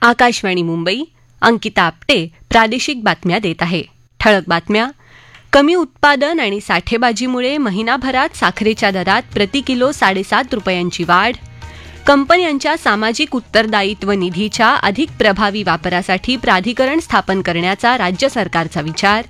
आकाशवाणी मुंबई, अंकिता आपटे प्रादेशिक बातम्या देत आहे. ठळक बातम्या. कमी उत्पादन आणि साठेबाजीमुळे महिनाभरात साखरेच्या दरात प्रति किलो 7.5 रुपयांची वाढ. कंपन्यांच्या सामाजिक उत्तरदायित्व निधीच्या अधिक प्रभावी वापरासाठी प्राधिकरण स्थापन करण्याचा राज्य सरकारचा विचार.